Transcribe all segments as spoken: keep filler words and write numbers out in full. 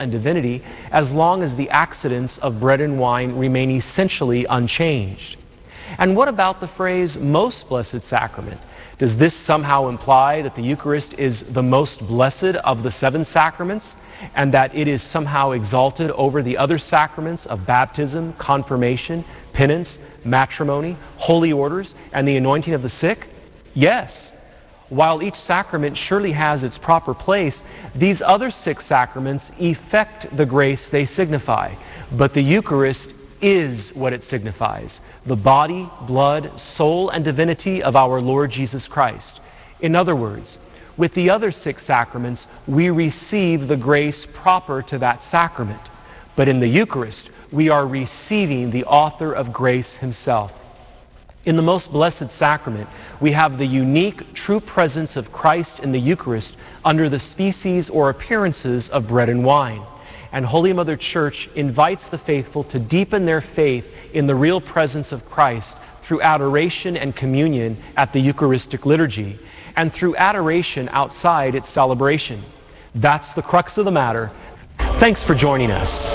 and divinity as long as the accidents of bread and wine remain essentially unchanged. And what about the phrase most blessed sacrament? Does this somehow imply that the Eucharist is the most blessed of the seven sacraments and that it is somehow exalted over the other sacraments of baptism, confirmation, penance, matrimony, holy orders, and the anointing of the sick? Yes. While each sacrament surely has its proper place, these other six sacraments effect the grace they signify. But the Eucharist is what it signifies: the body, blood, soul, and divinity of our Lord Jesus Christ. In other words, with the other six sacraments, we receive the grace proper to that sacrament. But in the Eucharist, we are receiving the author of grace himself. In the most blessed sacrament, we have the unique, true presence of Christ in the Eucharist under the species or appearances of bread and wine. And Holy Mother Church invites the faithful to deepen their faith in the real presence of Christ through adoration and communion at the Eucharistic liturgy, and through adoration outside its celebration. That's the crux of the matter. Thanks for joining us.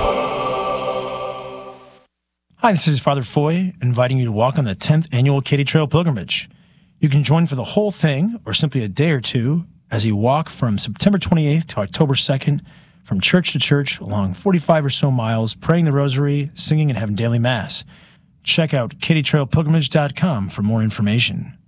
Hi, this is Father Foy, inviting you to walk on the tenth Annual Katy Trail Pilgrimage. You can join for the whole thing, or simply a day or two, as you walk from September twenty-eighth to October second, from church to church, along forty-five or so miles, praying the rosary, singing, and having daily Mass. Check out katy trail pilgrimage dot com for more information.